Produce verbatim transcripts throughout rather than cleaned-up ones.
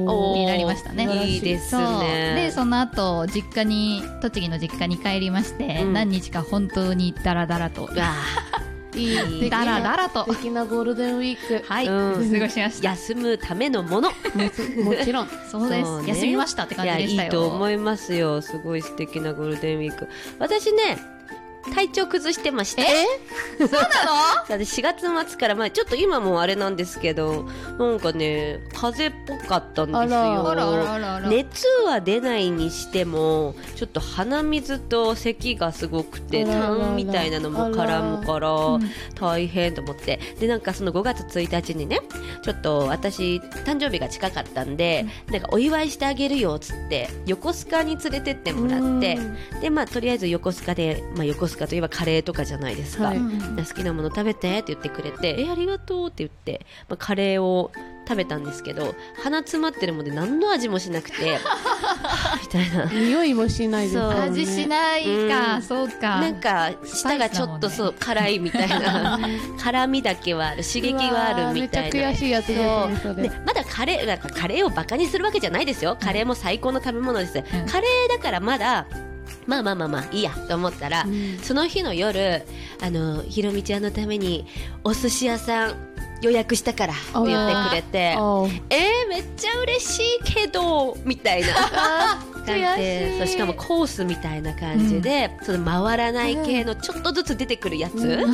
になりましたね。 いいですね。 そうでその後実家に栃木の実家に帰りまして、うん、何日か本当にダラダラといいダラダラと素敵なゴールデンウィーク、 はい、うん、過ごしました。 休むためのものもちろんそうです、ね、休みましたって感じでしたよ。 いやいいと思いますよ。すごい素敵なゴールデンウィーク。私ね体調崩してました。 えそうなの？ だってしがつ末から、まあ、ちょっと今もあれなんですけどなんかね風邪っぽかったんですよ。 あらあらあらあら。 熱は出ないにしてもちょっと鼻水と咳がすごくて痰みたいなのも絡むから大変と思って、でなんかそのごがつついたちにねちょっと私誕生日が近かったんで、うん、なんかお祝いしてあげるよっつって横須賀に連れてってもらって、でまあとりあえず横須賀で、まあ、横須賀といえばカレーとかじゃないですか、はい、好きなもの食べてって言ってくれて、えありがとうって言って、まあ、カレーを食べたんですけど鼻詰まってるもんで何の味もしなくてみたいな匂いもしないですよね。 味しないか、うん、そうかなんか舌がちょっとそう、ね、辛いみたいな辛みだけはある刺激はあるみたいな。 めっちゃ悔しいやつですね。 でまだカレーなんかカレーをバカにするわけじゃないですよ。カレーも最高の食べ物です、うん、カレーだからまだまあまあまあまあいいやと思ったら、うん、その日の夜あのひろみちゃんのためにお寿司屋さん予約したからって言ってくれて、えー、めっちゃ嬉しいけどみたいな感じで、そうしかもコースみたいな感じで、うん、その回らない系のちょっとずつ出てくるやつ、うん、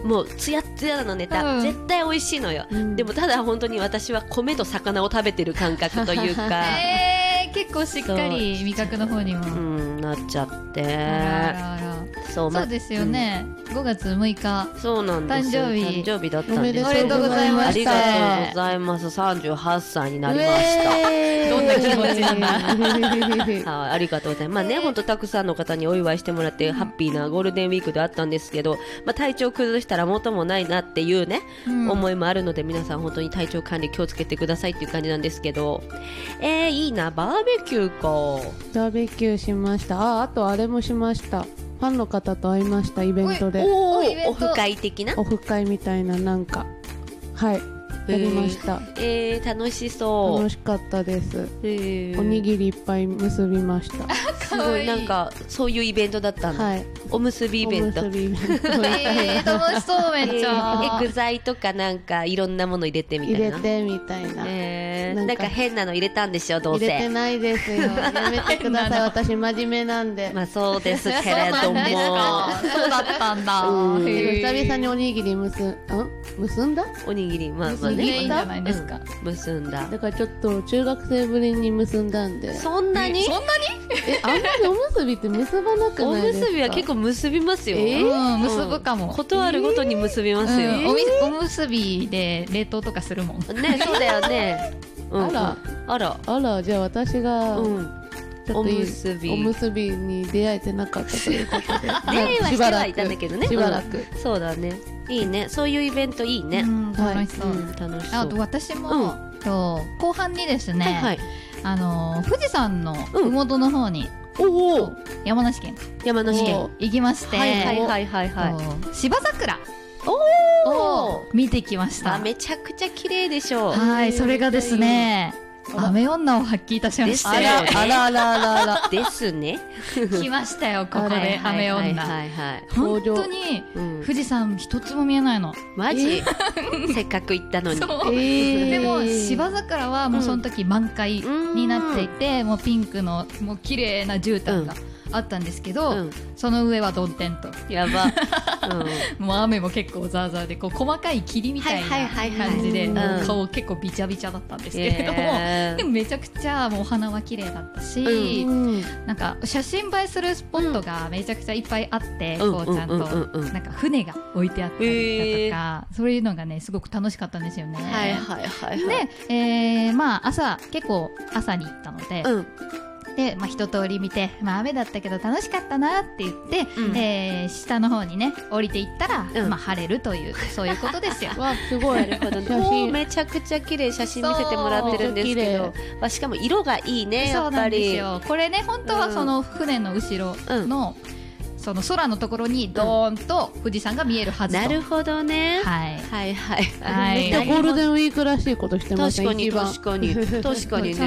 もうツヤツヤのネタ、うん、絶対美味しいのよ、うん、でもただ本当に私は米と魚を食べてる感覚というかえー、結構しっかり味覚の方にも、 うん、なっちゃってあらあらそう、ま、そうですよね、うん、ごがつむいかそうなんですよ、 誕生日誕生日だったんです。 おめでとうございました。 ありがとうございます。さんじゅうはっさいになりました。 どんな気持ちなんだあ, ありがとうございます。まあね、本当たくさんの方にお祝いしてもらってハッピーなゴールデンウィークであったんですけど、まあ、体調崩したら元もないなっていうね、うん、思いもあるので皆さん本当に体調管理気をつけてくださいっていう感じなんですけど、えー、いいなバーベキューか。 バーベキューしました。あ、あとあれもしました。ファンの方と会いました。イベントでおーオフ会的なオフ会みたいななんかはいやりました。 えー、楽しそう。 楽しかったです。おにぎりいっぱい結びました。 すごいなんかそういうイベントだったの、はい、おむすびイベント。おむすびイベントえー、楽しそうめっちゃ、 えー、具材とかなんかいろんなもの入れてみたいな入れてみたいな、 えー、なんか、なんか変なの入れたんでしょどうせ。 入れてないですよやめてください私真面目なんで。 まあそうですけれどもそうだったんだ。 久々におにぎり結ん結んだおにぎりまあまあねいいんじゃないですか、 うん、結んだ。 だからちょっと中学生ぶりに結んだんで。 そんなにそんなにえあんまりおむすびって結ばなくないですか。 おむすびは結構結びますよ、 えーうん、結ぶかも。 ことあるごとに結びますよ、えーうん、お, みおむすびで冷凍とかするもんね。そうだよね、うん、 あらあらあらじゃあ私が、うんちょっといいおむすびおむすびに出会えてなかったということで出会いはしてはいたんだけどね。 しばらく、 うん、そうだね。いいねそういうイベントいいね、 うん、楽しそう、 はいうん、楽しそう。 あと私も、うん、と後半にですね、 はいはい、 あの富士山の麓の方に、 うん、お山梨県山梨県行きまして、 はいはいはいはいはい芝桜を見てきました。 あめちゃくちゃ綺麗でしょう。 はいそれがですね雨女を発揮いたしまして、 あらあらあらあらあらですね来ましたよここで雨女。本当に富士山一つも見えないの。 マジせっかく行ったのに。 でも芝桜はもうその時満開になっていて、もうピンクのもう綺麗な絨毯があったんですけど、うん、その上は曇天とやば、 うん、もう雨も結構ザーザーでこう細かい霧みたいな感じで顔結構ビチャビチャだったんですけれども、えー、でもめちゃくちゃもうお花は綺麗だったし、うん、なんか写真映えするスポットがめちゃくちゃいっぱいあって、うん、こうちゃんとなんか船が置いてあったりだとか、えー、そういうのがねすごく楽しかったんですよね。 はいはいはい、はい、 で、えー、まあ朝結構朝に行ったので、うんでまあ、一通り見て、まあ、雨だったけど楽しかったなって言って、うんえー、下の方にね降りていったら、うんまあ、晴れるというそういうことですよ。 わすごいなるほど、ね、もうめちゃくちゃ綺麗写真見せてもらってるんですけど、まあ、しかも色がいいねやっぱり。そうなんですよ。これね本当はその船の後ろの、うんその空のところにドーンと富士山が見えるはずと、 うん、なるほどね、 はい、 はいはいはいめっちゃゴールデンウィークらしいことしてますね。 確かに確かに確かにね